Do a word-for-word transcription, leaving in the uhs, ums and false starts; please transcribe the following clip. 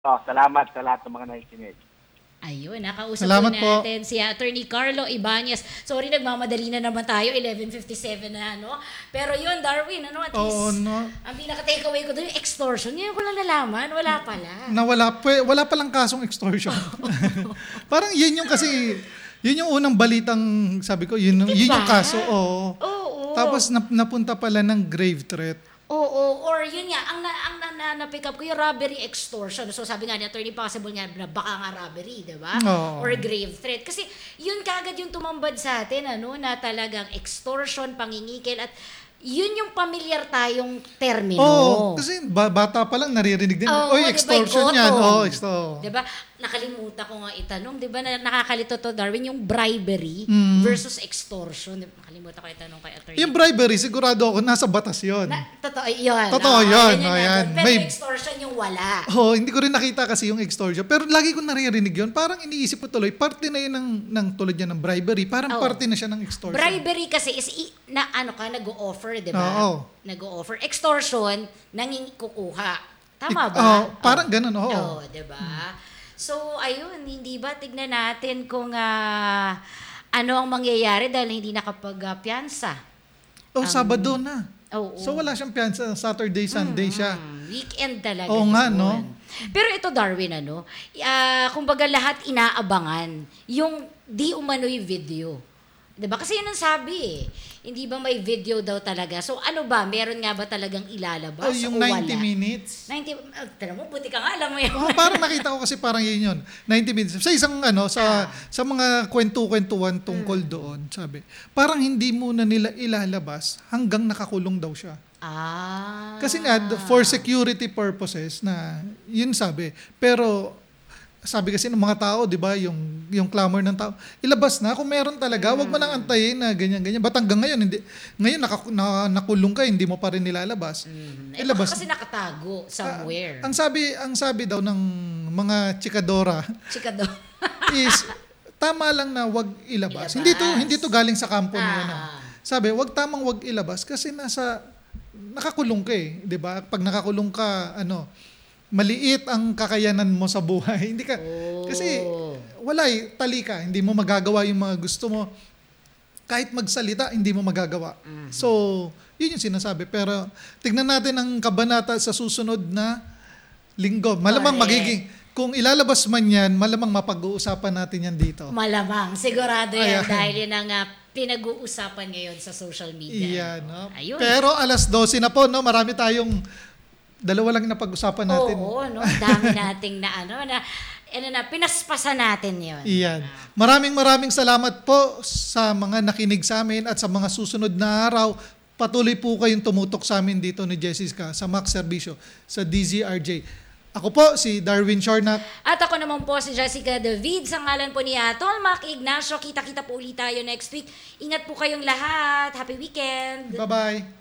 Oh, salamat sa lahat ng mga nakikinig. Ayun, nakausap Salamat po natin po. si Attorney Carlo Ibanez. Sorry, nagmamadali na naman tayo, eleven fifty-seven na, no? Pero yun, Darwin, ano, at Oo, least, no. ang pinaka-takeaway ko doon, yung extortion. Ngayon ko lang nalaman, wala pala. Na wala, pwe- wala palang kasong extortion. Parang yun yung kasi, yun yung unang balitang, sabi ko, yun, Diba? yun yung kaso. Oo. Oo. Tapos nap- napunta pala ng grave threat. Oo, or yun nga, ang, na, ang na, na, na-pick up ko yung robbery extortion. So sabi nga ni Attorney, possible nga na baka nga robbery, di ba? Oo. Or grave threat. Kasi yun kagad yung tumambad sa atin, ano, na talagang extortion, pangingikil, at yun yung pamilyar tayong termino. Oo, kasi ba- bata pa lang naririnig din. Oo, Oy, di ba, extortion ikoto? yan. Oo, extortion. Di ba? Nakalimutan ko nga itanong, di ba, na nakakalito to, Darwin, yung bribery Mm. versus extortion. Di ba? Nakalimutan ko itanong kay Attorney. Yung bribery, sigurado ako, nasa batas yun. Na, totoo yun. Totoo Oo, yun, yun oh, na yan. doon. Pero May- yung extortion yung wala. Oo, hindi ko rin nakita kasi yung extortion. Pero lagi ko naririnig yun. Parang iniisip ko tuloy, parte na yun ng, ng tulad yan ng bribery. Parang Oo. parte na siya ng extortion. Bribery kasi is i- na ano ka, nag-o-offer, di ba? Oo. Nag-o-offer. Extortion, nanging kukuha. Tama ba? Oo, parang ganun, oo. Oo, di ba? So, ayun, hindi ba tignan natin kung ah, ano ang mangyayari dahil hindi nakapag-piyansa. Oh, Sabado na. Oo. So wala siyang piyansa, Saturday, Sunday siya. Hmm, weekend talaga. Oo nga, yun. no? Pero ito, Darwin, ano, ah, kumbaga lahat inaabangan yung di umano'y video. Diba? Kasi yun ang sabi eh. Hindi ba may video daw talaga? So ano ba? Meron nga ba talagang ilalabas Oh, yung o wala? ninety minutes. ninety, uh, tara mo, buti ka nga, alam mo yun. Oh, parang nakita ko kasi parang yun yun. ninety minutes. Sa isang ano, sa sa mga kwento-kwentuhan tungkol doon, sabi, parang hindi muna nila ilalabas hanggang nakakulong daw siya. Ah. Kasi nga, for security purposes na, yun sabi. Pero, sabi kasi ng mga tao, di ba, yung, yung clamor ng tao, ilabas na kung meron talaga, wag mo nang antayin na ganyan-ganyan. Ba't hanggang ngayon, hindi, ngayon naka, na, nakulong ka, hindi mo pa rin nilalabas. Mm. Eh, Ilabas. baka kasi nakatago somewhere. Ang sabi, ang sabi daw ng mga chikadora Chika daw. is, tama lang na wag ilabas. Ilabas. Hindi to, hindi to galing sa kampo ni Ah. ano. Sabi, wag tamang wag ilabas kasi nasa, nakakulong ka eh. Di ba? Pag nakakulong ka, ano, maliit ang kakayanan mo sa buhay. Hindi ka, Oh. kasi wala eh, tali ka, hindi mo magagawa yung mga gusto mo. Kahit magsalita, hindi mo magagawa. Mm-hmm. So, yun yung sinasabi. Pero, tignan natin ang kabanata sa susunod na linggo. Malamang Correct. magiging, kung ilalabas man yan, malamang mapag-uusapan natin yan dito. Malamang. Sigurado yan Ayan. dahil yun ang ah, pinag-uusapan ngayon sa social media. Iyan, no? Ayun. Pero alas dose na po, no? Marami tayong, dalawa lang na pag-usapan natin. Oo, no? Ang dami nating na ano, na, ano na, pinaspasan natin yun. Iyan. Maraming maraming salamat po sa mga nakinig sa amin at sa mga susunod na araw. Patuloy po kayong tumutok sa amin dito ni Jessica sa Max Servicio, sa D Z R J. Ako po, si Darwin Shornak. At ako naman po si Jessica David, sa ngalan po ni Atol Mac Ignacio. Kita-kita po ulit tayo next week. Ingat po kayong lahat. Happy weekend! Bye-bye.